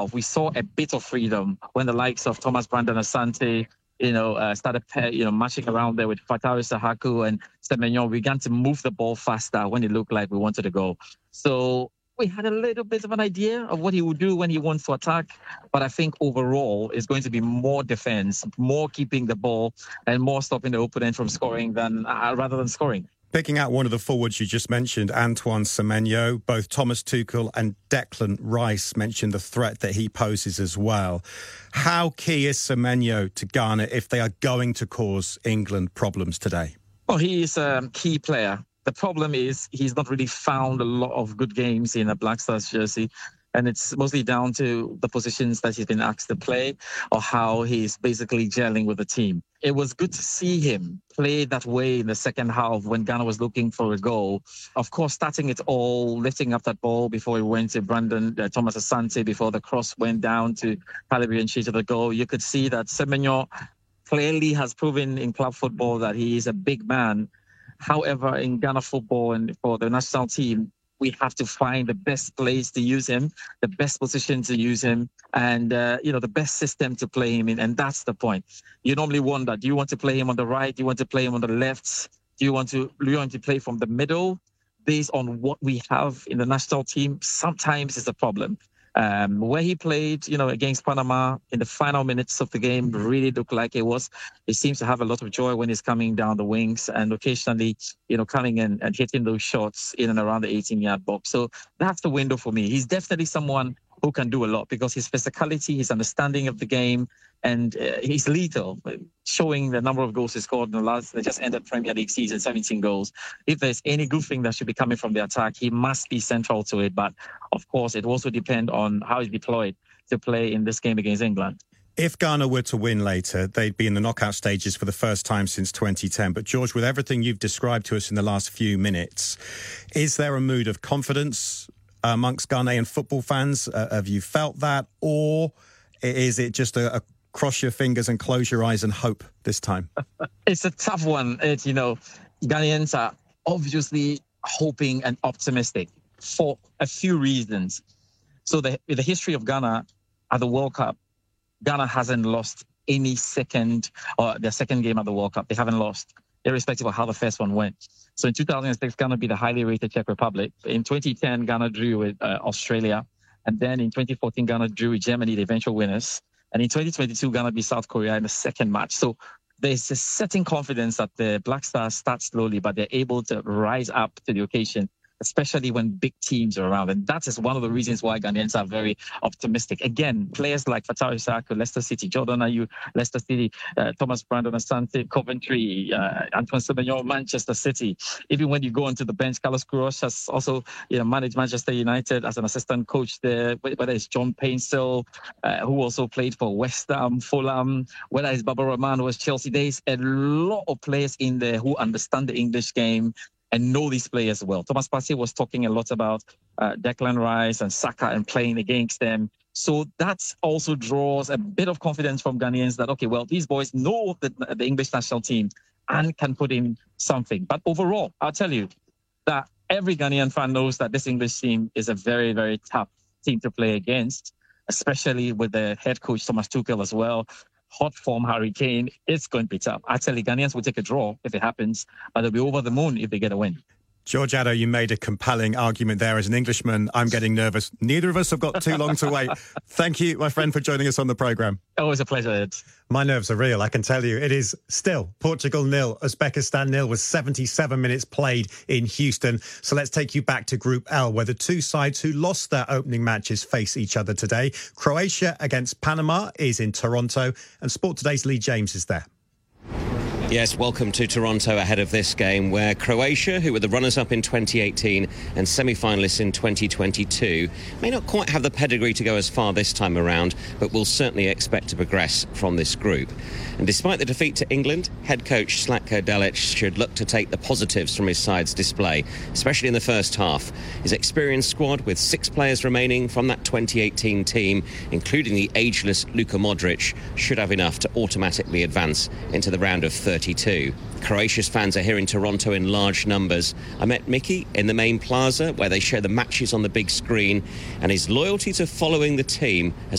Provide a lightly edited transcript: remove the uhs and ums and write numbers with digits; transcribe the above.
We saw a bit of freedom when the likes of Thomas Brandon Asante, started, marching around there with Fatawi Sahaku and Semenyo. We began to move the ball faster when it looked like we wanted to go. So we had a little bit of an idea of what he would do when he wants to attack. But I think overall it's going to be more defense, more keeping the ball and more stopping the opponent from scoring rather than scoring. Picking out one of the forwards you just mentioned, Antoine Semenyo, both Thomas Tuchel and Declan Rice mentioned the threat that he poses as well. How key is Semenyo to Ghana if they are going to cause England problems today? Well, he is a key player. The problem is he's not really found a lot of good games in a Black Stars jersey. And it's mostly down to the positions that he's been asked to play or how he's basically gelling with the team. It was good to see him play that way in the second half when Ghana was looking for a goal. Of course, starting it all, lifting up that ball before it went to Thomas Asante, before the cross went down to Calabrian to the goal. You could see that Semenyo clearly has proven in club football that he is a big man. However, in Ghana football and for the national team, we have to find the best place to use him, the best position to use him, and the best system to play him in. And that's the point. You normally wonder, do you want to play him on the right? Do you want to play him on the left? Do you want to play from the middle? Based on what we have in the national team, sometimes it's a problem. Where he played, against Panama in the final minutes of the game really looked like it was. He seems to have a lot of joy when he's coming down the wings and occasionally, coming in and hitting those shots in and around the 18-yard box. So that's the window for me. He's definitely someone who can do a lot because his physicality, his understanding of the game, and he's lethal, showing the number of goals he scored in they just ended Premier League season, 17 goals. If there's any good thing that should be coming from the attack, he must be central to it. But of course, it also depends on how he's deployed to play in this game against England. If Ghana were to win later, they'd be in the knockout stages for the first time since 2010. But George, with everything you've described to us in the last few minutes, is there a mood of confidence amongst Ghanaian football fans? Have you felt that? Or is it just a cross your fingers and close your eyes and hope this time? It's a tough one. Ghanaians are obviously hoping and optimistic for a few reasons. So the history of Ghana at the World Cup, Ghana hasn't lost their second game at the World Cup. They haven't lost, irrespective of how the first one went. So in 2006, Ghana beat the highly rated Czech Republic. In 2010, Ghana drew with Australia. And then in 2014, Ghana drew with Germany, the eventual winners. And in 2022, Ghana beat South Korea in the second match. So there's a certain confidence that the Black Stars start slowly, but they're able to rise up to the occasion, especially when big teams are around. And that is one of the reasons why Ghanaians are very optimistic. Again, players like Fatawi Sahaku, Leicester City, Jordan Ayew, Leicester City, Thomas Brandon Asante, Coventry, Antoine Semenyo, Manchester City. Even when you go onto the bench, Carlos Queiroz has also managed Manchester United as an assistant coach there, whether it's John Painstill, who also played for West Ham, Fulham, whether it's Baba Rahman, who was Chelsea. There's a lot of players in there who understand the English game and know these players well. Thomas Partey was talking a lot about Declan Rice and Saka and playing against them. So that also draws a bit of confidence from Ghanaians that, okay, well, these boys know the English national team and can put in something. But overall, I'll tell you that every Ghanaian fan knows that this English team is a very, very tough team to play against, especially with the head coach, Thomas Tuchel, as well. Hot form Harry Kane, it's going to be tough. Actually, Ghanaians will take a draw if it happens, but they'll be over the moon if they get a win. George Addo, you made a compelling argument there. As an Englishman, I'm getting nervous. Neither of us have got too long to wait. Thank you, my friend, for joining us on the programme. Always a pleasure, Ed. My nerves are real, I can tell you. It is still Portugal 0, Uzbekistan 0 with 77 minutes played in Houston. So let's take you back to Group L, where the two sides who lost their opening matches face each other today. Croatia against Panama is in Toronto, and Sport Today's Lee James is there. Yes, welcome to Toronto ahead of this game where Croatia, who were the runners-up in 2018 and semi-finalists in 2022, may not quite have the pedigree to go as far this time around, but will certainly expect to progress from this group. And despite the defeat to England, head coach Zlatko Dalic should look to take the positives from his side's display, especially in the first half. His experienced squad, with 6 players remaining from that 2018 team, including the ageless Luka Modric, should have enough to automatically advance into the round of 32. 2032. Croatia's fans are here in Toronto in large numbers. I met Mickey in the main plaza where they show the matches on the big screen, and his loyalty to following the team has